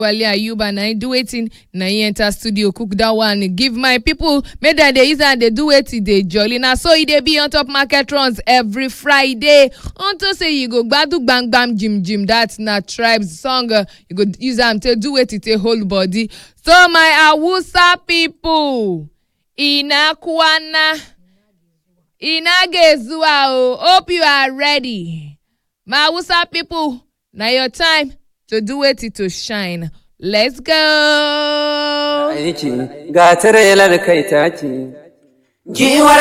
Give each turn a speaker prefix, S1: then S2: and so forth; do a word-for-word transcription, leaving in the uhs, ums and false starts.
S1: Wale Ayuba na do wetin na he enter studio cook that one give my people make dem dey use am dey do wetin dey jolly na so e dey be on top market runs every Friday unto say you go gbadu gbam jim jim that na Tribes song uh, you go use am take do wetin take hold body. So my Hausa people ina kwana ina gezuwa o, hope you are ready. My Hausa people na your time to do it to shine. Let's go.
S2: Aiki ga tarelar kai taki. Giwar